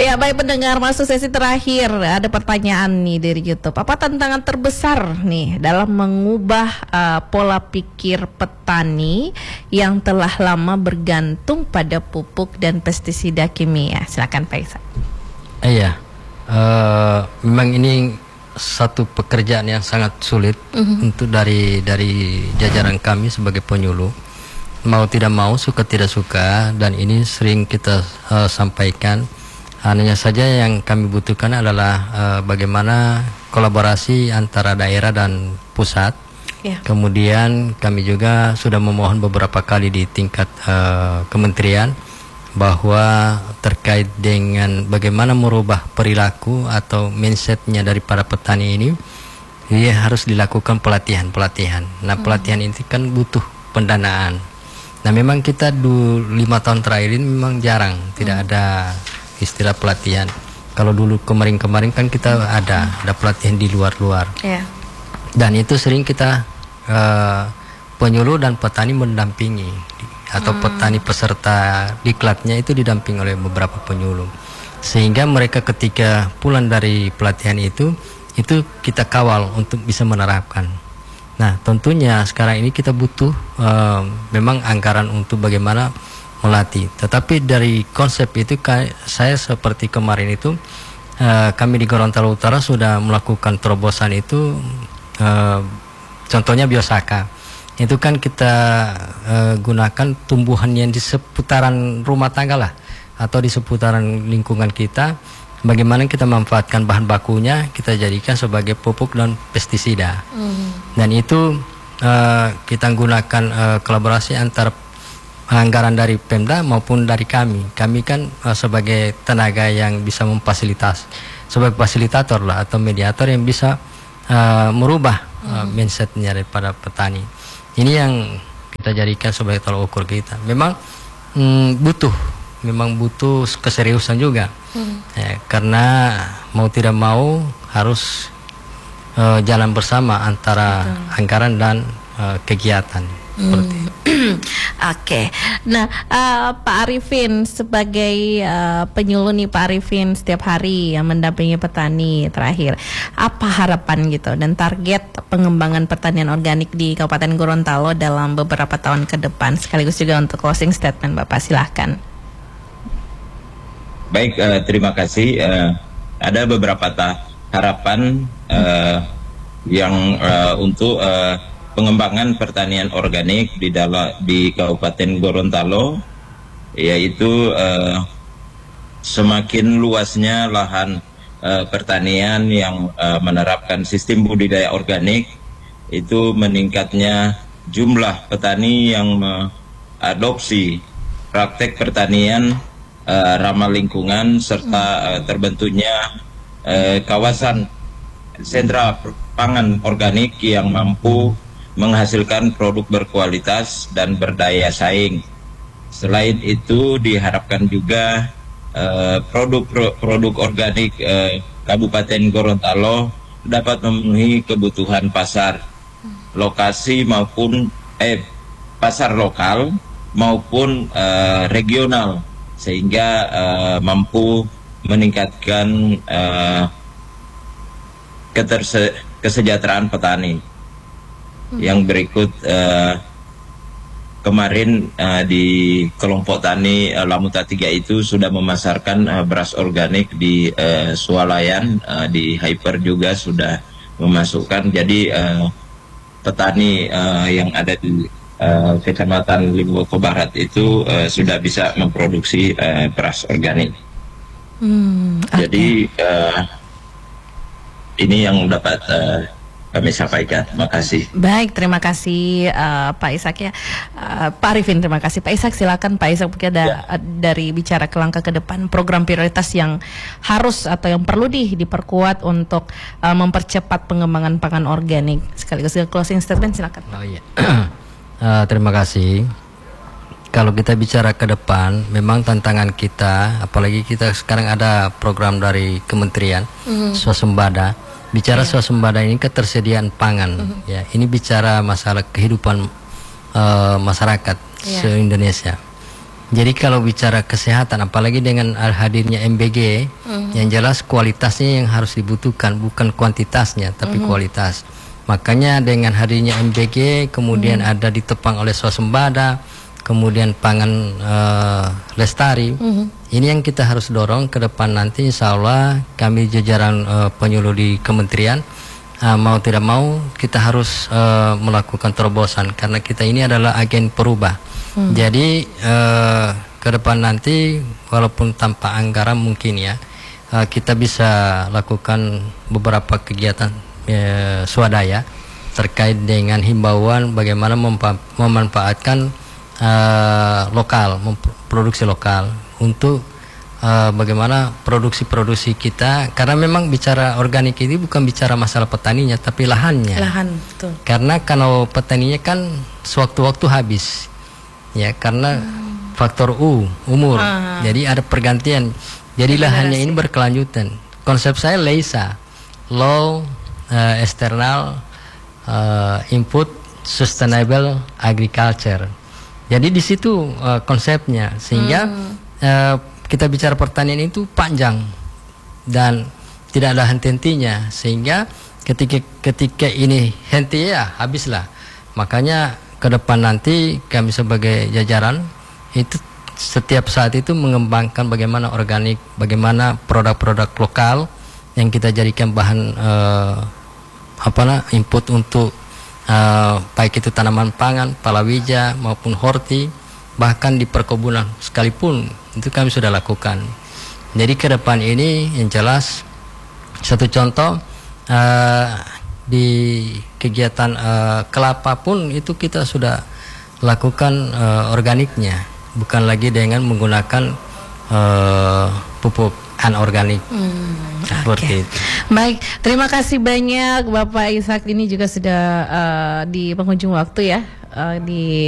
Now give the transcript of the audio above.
Ya, baik pendengar, masuk sesi terakhir. Ada pertanyaan nih dari YouTube. Apa tantangan terbesar nih dalam mengubah pola pikir petani yang telah lama bergantung pada pupuk dan pestisida kimia? Silakan Pak Ishak. Iya, memang ini satu pekerjaan yang sangat sulit untuk dari jajaran kami sebagai penyuluh. Mau tidak mau, suka tidak suka, dan ini sering kita sampaikan. Hanya saja yang kami butuhkan adalah bagaimana kolaborasi antara daerah dan pusat. Kemudian kami juga sudah memohon beberapa kali di tingkat kementerian bahwa terkait dengan bagaimana merubah perilaku atau mindsetnya dari para petani ini, dia harus dilakukan pelatihan. Nah, pelatihan ini kan butuh pendanaan. Nah, memang kita 5 tahun terakhir ini memang jarang, tidak ada istilah pelatihan. Kalau dulu kemarin kan kita ada pelatihan di luar. Dan itu sering kita penyuluh dan petani mendampingi, atau petani peserta diklatnya itu didampingi oleh beberapa penyuluh, sehingga mereka ketika pulang dari pelatihan itu kita kawal untuk bisa menerapkan. Nah, tentunya sekarang ini kita butuh memang anggaran untuk bagaimana melatih. Tetapi dari konsep itu saya seperti kemarin itu kami di Gorontalo Utara sudah melakukan terobosan itu, contohnya Biosaka. Itu kan kita gunakan tumbuhan yang di seputaran rumah tangga lah, atau di seputaran lingkungan kita. Bagaimana kita manfaatkan bahan bakunya, kita jadikan sebagai pupuk dan pestisida. Dan itu kita gunakan kolaborasi antara anggaran dari Pemda maupun dari kami. Kami kan sebagai tenaga yang bisa memfasilitasi, sebagai fasilitator lah atau mediator yang bisa merubah mindsetnya daripada petani. Ini yang kita jadikan sebagai tolak ukur kita. Memang butuh keseriusan juga, karena mau tidak mau harus jalan bersama antara anggaran dan kegiatan. Oke. Nah, Pak Arifin sebagai penyuluh nih, Pak Arifin setiap hari yang mendampingi petani, terakhir apa harapan gitu dan target pengembangan pertanian organik di Kabupaten Gorontalo dalam beberapa tahun ke depan, sekaligus juga untuk closing statement Bapak, silahkan. Baik, terima kasih. Ada beberapa harapan yang untuk pengembangan pertanian organik di Kabupaten Gorontalo, yaitu semakin luasnya lahan pertanian yang menerapkan sistem budidaya organik, itu meningkatnya jumlah petani yang mengadopsi praktek pertanian ramah lingkungan, serta terbentuknya kawasan sentra pangan organik yang mampu menghasilkan produk berkualitas dan berdaya saing. Selain itu, diharapkan juga produk organik Kabupaten Gorontalo dapat memenuhi kebutuhan pasar lokasi maupun pasar lokal maupun regional, sehingga mampu meningkatkan kesejahteraan petani. Yang berikut, kemarin di kelompok tani Lamuta 3 itu sudah memasarkan beras organik di Swalayan, di Hyper juga sudah memasukkan. Jadi petani yang ada di Kecamatan Limboto Barat itu sudah bisa memproduksi beras organik. Jadi ini yang dapat kami sampaikan. Terima kasih. Baik, terima kasih Pak Ishak ya. Pak Arifin, terima kasih. Pak Ishak, silakan Pak Ishak, mungkin ada dari bicara ke langkah ke depan, program prioritas yang harus atau yang perlu diperkuat untuk mempercepat pengembangan pangan organik. Sekaligus closing statement, silakan. Oh iya. Terima kasih. Kalau kita bicara ke depan, memang tantangan kita, apalagi kita sekarang ada program dari Kementerian Swasembada. Bicara swasembada ini ketersediaan pangan, ya. Ini bicara masalah kehidupan masyarakat se-Indonesia. Jadi kalau bicara kesehatan, apalagi dengan hadirnya MBG, yang jelas kualitasnya yang harus dibutuhkan, bukan kuantitasnya, tapi kualitas. Makanya dengan hadirnya MBG, kemudian ada ditopang oleh swasembada, kemudian pangan lestari. Ini yang kita harus dorong ke depan nanti, insya Allah kami jajaran penyuluh di kementerian, mau tidak mau kita harus melakukan terobosan, karena kita ini adalah agen perubah. Jadi ke depan nanti walaupun tanpa anggaran mungkin ya, kita bisa lakukan beberapa kegiatan swadaya terkait dengan himbauan bagaimana memanfaatkan lokal, produksi lokal untuk bagaimana produksi kita, karena memang bicara organik ini bukan bicara masalah petaninya tapi lahannya. Lahan, betul. Karena kalau petaninya kan sewaktu-waktu habis, ya karena faktor umur. Jadi ada pergantian. Jadi lahannya ini berkelanjutan. Konsep saya LEISA, Low External Input Sustainable Agriculture. Jadi di situ konsepnya, sehingga kita bicara pertanian itu panjang dan tidak ada henti-hentinya, sehingga ketika ini henti ya habislah. Makanya ke depan nanti kami sebagai jajaran itu setiap saat itu mengembangkan bagaimana organik, bagaimana produk-produk lokal yang kita jadikan bahan input untuk baik itu tanaman pangan, palawija maupun horti, bahkan di perkebunan sekalipun itu kami sudah lakukan. Jadi ke depan ini yang jelas satu contoh di kegiatan kelapa pun itu kita sudah lakukan organiknya, bukan lagi dengan menggunakan pupuk anorganik. Seperti itu. Baik, terima kasih banyak Bapak Ishak, ini juga sudah di penghujung waktu ya, di